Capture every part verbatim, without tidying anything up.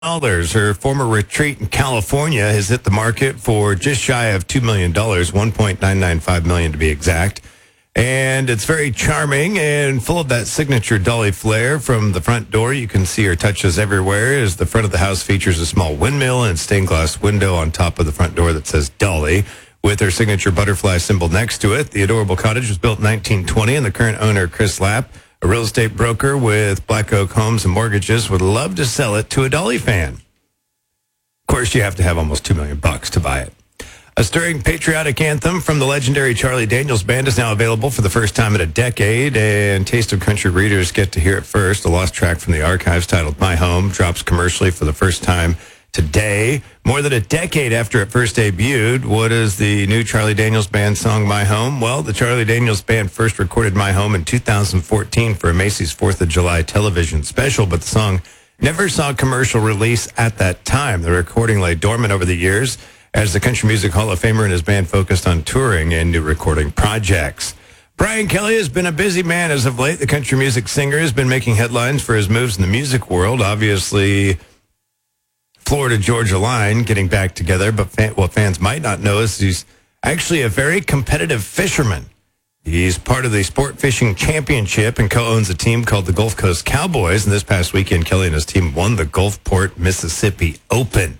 dollars. Her former retreat in California has hit the market for just shy of two million dollars, one point nine nine five million dollars to be exact. And it's very charming and full of that signature Dolly flair. From the front door, you can see her touches everywhere, as the front of the house features a small windmill and stained glass window on top of the front door that says Dolly, with her signature butterfly symbol next to it. The adorable cottage was built in nineteen twenty, and the current owner, Chris Lapp, a real estate broker with Black Oak Homes and Mortgages, would love to sell it to a Dolly fan. Of course, you have to have almost two million bucks to buy it. A stirring patriotic anthem from the legendary Charlie Daniels Band is now available for the first time in a decade, and Taste of Country readers get to hear it first. A lost track from the archives titled My Home drops commercially for the first time today, more than a decade after it first debuted. What is the new Charlie Daniels Band song, My Home? Well, the Charlie Daniels Band first recorded My Home in two thousand fourteen for a Macy's fourth of July television special, but the song never saw commercial release at that time. The recording lay dormant over the years as the Country Music Hall of Famer and his band focused on touring and new recording projects. Brian Kelly has been a busy man as of late. The country music singer has been making headlines for his moves in the music world. Obviously, Florida-Georgia line getting back together, but fan, what fans might not know is he's actually a very competitive fisherman. He's part of the Sport Fishing Championship and co-owns a team called the Gulf Coast Cowboys. And this past weekend, Kelly and his team won the Gulfport, Mississippi Open.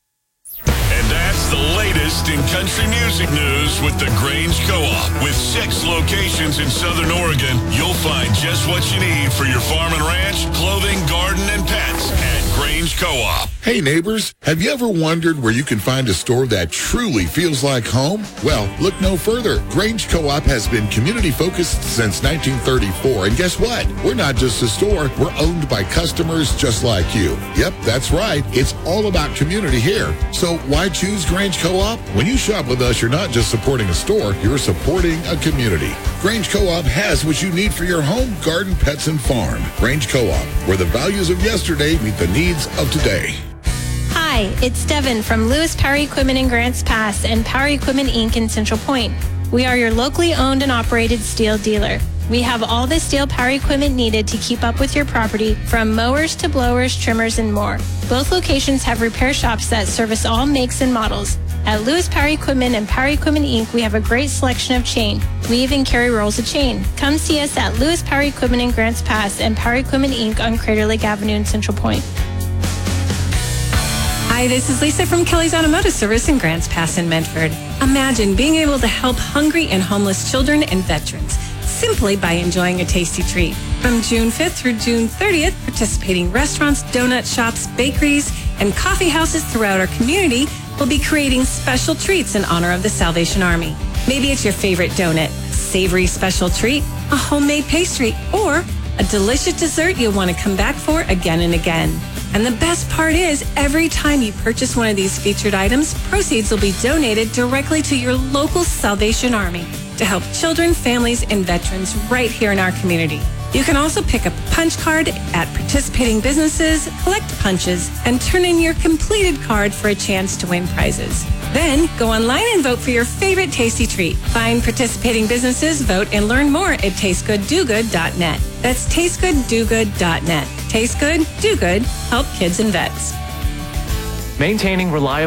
The latest in country music news with the Grange Co-op. With six locations in Southern Oregon, you'll find just what you need for your farm and ranch, clothing, garden, and pets at Grange Co-op. Hey neighbors, have you ever wondered where you can find a store that truly feels like home? Well, look no further. Grange Co-op has been community focused since nineteen thirty-four, and guess what? We're not just a store, we're owned by customers just like you. Yep, that's right. It's all about community here. So why choose Grange Co-op? When you shop with us, you're not just supporting a store, you're supporting a community. Grange Co-op has what you need for your home, garden, pets, and farm. Grange Co-op, where the values of yesterday meet the needs of today. Hi, it's Devin from Lewis Power Equipment in Grants Pass and Power Equipment Incorporated in Central Point. We are your locally owned and operated steel dealer. We have all the steel power equipment needed to keep up with your property, from mowers to blowers, trimmers, and more. Both locations have repair shops that service all makes and models. At Lewis Power Equipment and Power Equipment Incorporated, we have a great selection of chain. We even carry rolls of chain. Come see us at Lewis Power Equipment in Grants Pass and Power Equipment Incorporated on Crater Lake Avenue in Central Point. Hi, this is Lisa from Kelly's Automotive Service in Grants Pass in Medford. Imagine being able to help hungry and homeless children and veterans simply by enjoying a tasty treat. From June fifth through June thirtieth, participating restaurants, donut shops, bakeries, and coffee houses throughout our community will be creating special treats in honor of the Salvation Army. Maybe it's your favorite donut, a savory special treat, a homemade pastry, or a delicious dessert you'll want to come back for again and again. And the best part is, every time you purchase one of these featured items, proceeds will be donated directly to your local Salvation Army to help children, families, and veterans right here in our community. You can also pick up a punch card at participating businesses, collect punches, and turn in your completed card for a chance to win prizes. Then go online and vote for your favorite tasty treat. Find participating businesses, vote, and learn more at taste good do good dot net. That's taste good do good dot net. Taste good, do good, help kids and vets. Maintaining reliable